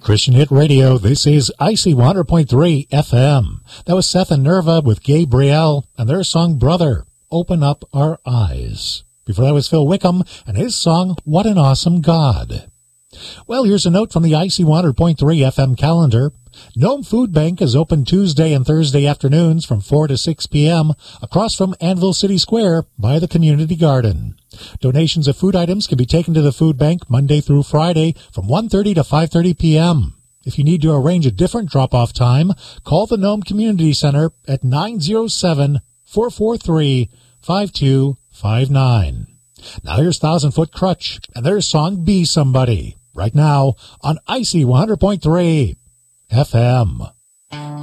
Christian Hit Radio. This is IC 100.3 FM. That was Seth and Nerva with Gabrielle and their song Brother, Open Up Our Eyes. Before that was Phil Wickham and his song What an Awesome God. Well, here's a note from the IC 100.3 FM calendar. Nome Food Bank is open Tuesday and Thursday afternoons from 4 to 6 p.m. across from Anvil City Square by the Community Garden. Donations of food items can be taken to the food bank Monday through Friday from 1:30 to 5:30 p.m. If you need to arrange a different drop-off time, call the Nome Community Center at 907-443-5259. Now here's Thousand Foot Crutch and their song Be Somebody, right now on IC 100.3 FM.